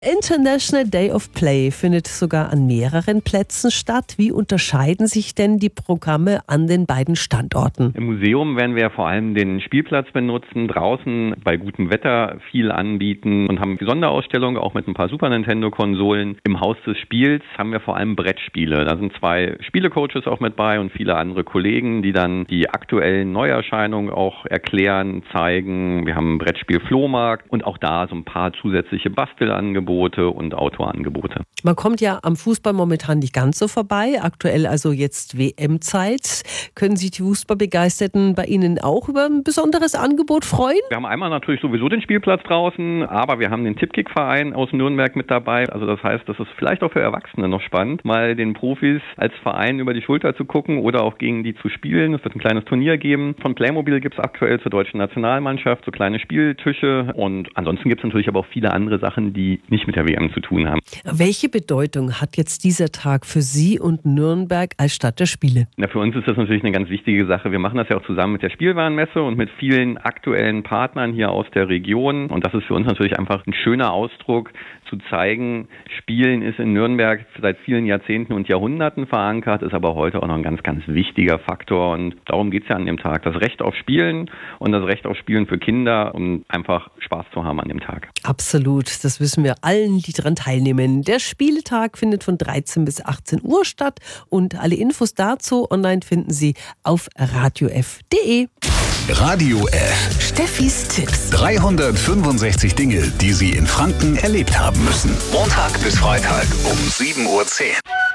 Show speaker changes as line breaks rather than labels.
International Day of Play findet sogar an mehreren Plätzen statt. Wie unterscheiden sich denn die Programme an den beiden Standorten?
Im Museum werden wir vor allem den Spielplatz benutzen, draußen bei gutem Wetter viel anbieten und haben Sonderausstellungen, auch mit ein paar Super Nintendo-Konsolen. Im Haus des Spiels haben wir vor allem Brettspiele. Da sind 2 Spielecoaches auch mit bei und viele andere Kollegen, die dann die aktuellen Neuerscheinungen auch erklären, zeigen. Wir haben einen Brettspiel-Flohmarkt und auch da so ein paar zusätzliche Bastelangebote und Autoangebote.
Man kommt ja am Fußball momentan nicht ganz so vorbei. Aktuell also jetzt WM-Zeit. Können sich die Fußballbegeisterten bei Ihnen auch über ein besonderes Angebot freuen?
Wir haben einmal natürlich sowieso den Spielplatz draußen, aber wir haben den Tippkick-Verein aus Nürnberg mit dabei. Also das heißt, das ist vielleicht auch für Erwachsene noch spannend, mal den Profis als Verein über die Schulter zu gucken oder auch gegen die zu spielen. Es wird ein kleines Turnier geben. Von Playmobil gibt es aktuell zur deutschen Nationalmannschaft so kleine Spieltische und ansonsten gibt es natürlich aber auch viele andere Sachen, die nicht mit der WM zu tun haben.
Welche Bedeutung hat jetzt dieser Tag für Sie und Nürnberg als Stadt der Spiele?
Na, für uns ist das natürlich eine ganz wichtige Sache. Wir machen das ja auch zusammen mit der Spielwarenmesse und mit vielen aktuellen Partnern hier aus der Region. Und das ist für uns natürlich einfach ein schöner Ausdruck, zu zeigen, Spielen ist in Nürnberg seit vielen Jahrzehnten und Jahrhunderten verankert, ist aber heute auch noch ein ganz, ganz wichtiger Faktor. Und darum geht es ja an dem Tag. Das Recht auf Spielen und das Recht auf Spielen für Kinder, um einfach Spaß zu haben an dem Tag.
Absolut, das wissen wir allen, die daran teilnehmen. Der Spieletag findet von 13 bis 18 Uhr statt und alle Infos dazu online finden Sie auf radiof.de.
Radio F.
Steffis Tipps.
365 Dinge, die Sie in Franken erlebt haben müssen. Montag bis Freitag um 7:10 Uhr.